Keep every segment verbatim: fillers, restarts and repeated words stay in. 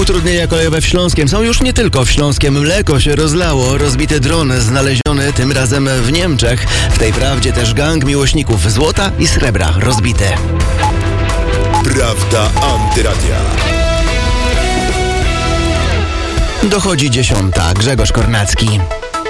Utrudnienia kolejowe w Śląskiem są już nie tylko w Śląskiem. Mleko się rozlało, rozbity dron znaleziony tym razem w Niemczech. W tej prawdzie też gang miłośników złota i srebra rozbity. Prawda Antyradia. Dochodzi dziesiąta. Grzegorz Kornacki.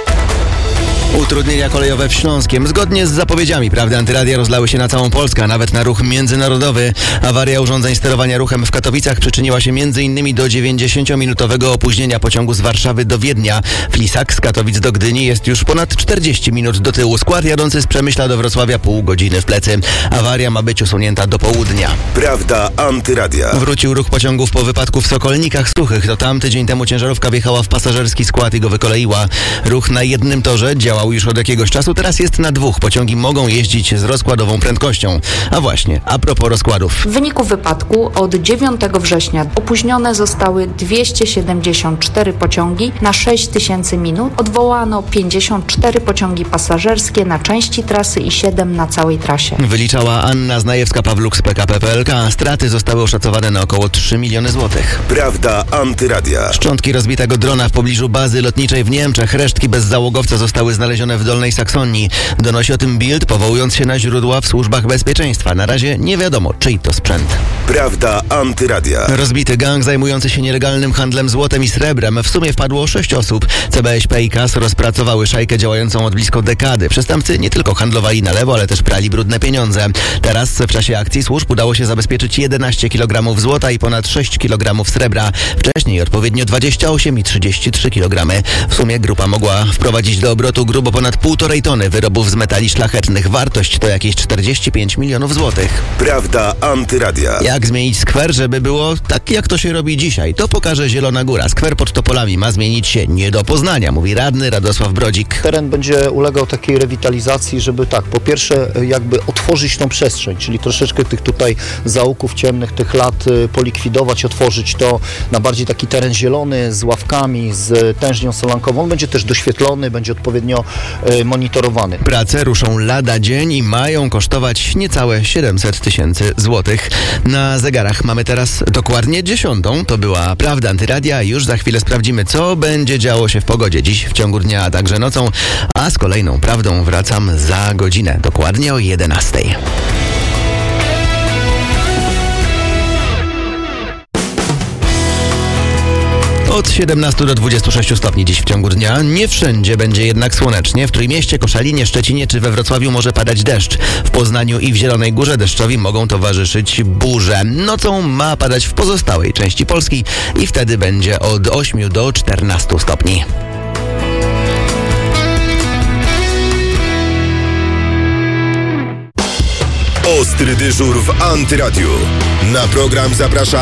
Utrudnienia kolejowe w Śląskiem. Zgodnie z zapowiedziami Prawdy Antyradia rozlały się na całą Polskę, a nawet na ruch międzynarodowy. Awaria urządzeń sterowania ruchem w Katowicach przyczyniła się m.in. do dziewięćdziesięciominutowego opóźnienia pociągu z Warszawy do Wiednia. Flisak z Katowic do Gdyni jest już ponad czterdzieści minut do tyłu. Skład jadący z Przemyśla do Wrocławia pół godziny w plecy. Awaria ma być usunięta do południa. Prawda Antyradia. Wrócił ruch pociągów po wypadku w Sokolnikach Suchych. To tam tydzień temu ciężarówka wjechała w pasażerski skład i go wykoleiła. Ruch na jednym torze działał już od jakiegoś czasu, teraz jest na dwóch. Pociągi mogą jeździć z rozkładową prędkością. A właśnie, a propos rozkładów. W wyniku wypadku od dziewiątego września opóźnione zostały dwieście siedemdziesiąt cztery pociągi na sześć tysięcy minut. Odwołano pięćdziesiąt cztery pociągi pasażerskie na części trasy i siedem na całej trasie. Wyliczała Anna Znajewska-Pawluk z P K P P L K. Straty zostały oszacowane na około trzy miliony złotych. Prawda Antyradia. Szczątki rozbitego drona w pobliżu bazy lotniczej w Niemczech. Resztki bezzałogowca zostały znalezione w Dolnej Saksonii. Donosi o tym Bild, powołując się na źródła w służbach bezpieczeństwa. Na razie nie wiadomo, czyj to sprzęt. Prawda Antyradia. Rozbity gang zajmujący się nielegalnym handlem złotem i srebrem. W sumie wpadło sześć osób. C B S P i K A S rozpracowały szajkę działającą od blisko dekady. Przestępcy nie tylko handlowali na lewo, ale też prali brudne pieniądze. Teraz w czasie akcji służb udało się zabezpieczyć jedenaście kilogramów złota i ponad sześć kilogramów srebra. Wcześniej odpowiednio dwadzieścia osiem i trzydzieści trzy kilogramy. W sumie grupa mogła wprowadzić do obrotu grubo ponad półtorej tony wyrobów z metali szlachetnych. Wartość to jakieś czterdzieści pięć milionów złotych. Prawda Antyradia. Jak zmienić skwer, żeby było tak, jak to się robi dzisiaj? To pokaże Zielona Góra. Skwer pod Topolami ma zmienić się nie do poznania, mówi radny Radosław Brodzik. Teren będzie ulegał takiej rewitalizacji, żeby tak, po pierwsze jakby otworzyć tą przestrzeń, czyli troszeczkę tych tutaj zaułków ciemnych, tych lat polikwidować, otworzyć to na bardziej taki teren zielony, z ławkami, z tężnią solankową. On będzie też doświetlony, będzie odpowiednio monitorowany. Prace ruszą lada dzień i mają kosztować niecałe siedemset tysięcy złotych. Na zegarach mamy teraz dokładnie dziesiątą. To była Prawda Antyradia. Już za chwilę sprawdzimy, co będzie działo się w pogodzie dziś w ciągu dnia, a także nocą. A z kolejną prawdą wracam za godzinę, dokładnie o jedenastej. Od siedemnastu do dwudziestu sześciu stopni dziś w ciągu dnia. Nie wszędzie będzie jednak słonecznie. W Trójmieście, Koszalinie, Szczecinie czy we Wrocławiu może padać deszcz. W Poznaniu i w Zielonej Górze deszczowi mogą towarzyszyć burze. Nocą ma padać w pozostałej części Polski i wtedy będzie od ośmiu do czternastu stopni. Ostry dyżur w Antyradiu. Na program zaprasza